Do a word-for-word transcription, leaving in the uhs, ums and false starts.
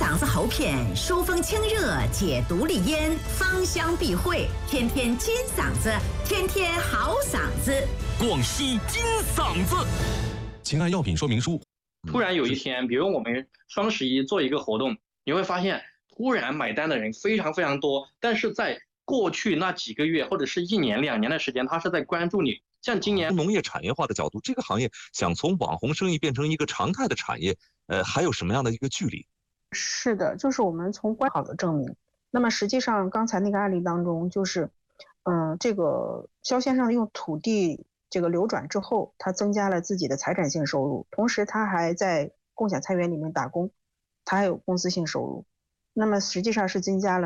嗓子喉片，疏风清热，解毒利咽，芳香避秽，天天金嗓子，天天好嗓子。 广西金嗓子。请看药品说明书。 突然有一天，比如我们双十一做一个活动，你会发现突然买单的人非常非常多，但是在过去那几个月或者是一年两年的时间，他是在关注你。像今年农业产业化的角度，这个行业想从网红生意变成一个常态的产业，呃，还有什么样的一个距离？ 是的，就是我们从关好的证明。那么实际上刚才那个案例当中，就是，嗯、呃，这个肖先生用土地这个流转之后，他增加了自己的财产性收入，同时他还在共享菜园里面打工，他还有公司性收入，那么实际上是增加了